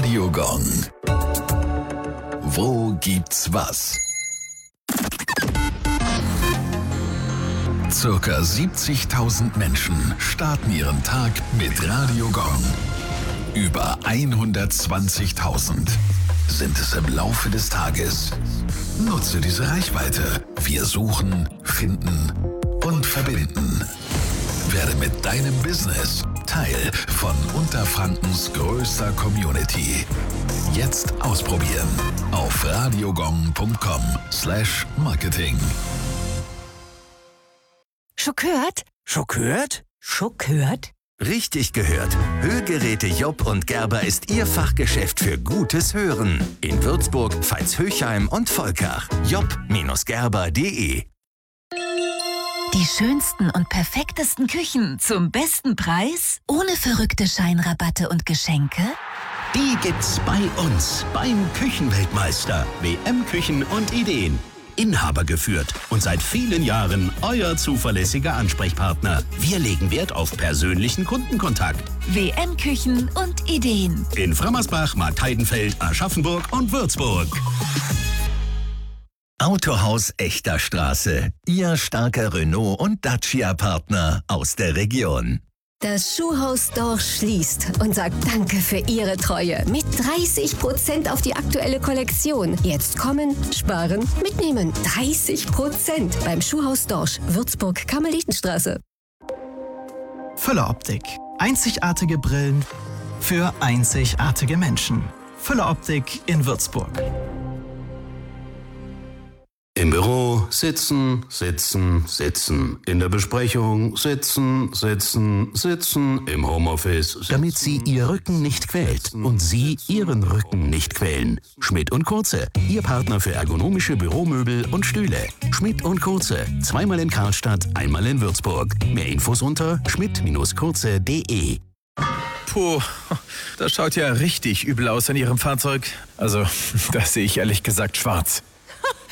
Radio Gong. Wo gibt's was? Circa 70.000 Menschen starten ihren Tag mit Radio Gong. Über 120.000 sind es im Laufe des Tages. Nutze diese Reichweite. Wir suchen, finden und verbinden. Werde mit deinem Business Teil von Unterfrankens größter Community. Jetzt ausprobieren auf radiogong.com/marketing. Schon gehört? Schon gehört? Schon gehört? Richtig gehört. Hörgeräte Jopp und Gerber ist Ihr Fachgeschäft für gutes Hören. In Würzburg, Veitshöchheim und Volkach. jopp-gerber.de. Die schönsten und perfektesten Küchen zum besten Preis? Ohne verrückte Scheinrabatte und Geschenke? Die gibt's bei uns, beim Küchenweltmeister. WM Küchen und Ideen. Inhaber geführt und seit vielen Jahren euer zuverlässiger Ansprechpartner. Wir legen Wert auf persönlichen Kundenkontakt. WM Küchen und Ideen. In Frammersbach, Marktheidenfeld, Aschaffenburg und Würzburg. Autohaus Echter Straße. Ihr starker Renault- und Dacia-Partner aus der Region. Das Schuhhaus Dorsch schließt und sagt Danke für Ihre Treue. Mit 30% auf die aktuelle Kollektion. Jetzt kommen, sparen, mitnehmen. 30% beim Schuhhaus Dorsch, Würzburg, Karmelitenstraße. Füller Optik. Einzigartige Brillen für einzigartige Menschen. Füller Optik in Würzburg. Im Büro sitzen, sitzen, sitzen. In der Besprechung sitzen, sitzen, sitzen. Im Homeoffice sitzen. Damit Sie Ihr Rücken nicht quält und Sie Ihren Rücken nicht quälen. Schmidt & Kurze, Ihr Partner für ergonomische Büromöbel und Stühle. Schmidt & Kurze, zweimal in Karlstadt, einmal in Würzburg. Mehr Infos unter schmidt-kurze.de. Puh, das schaut ja richtig übel aus an Ihrem Fahrzeug. Also, da sehe ich ehrlich gesagt schwarz.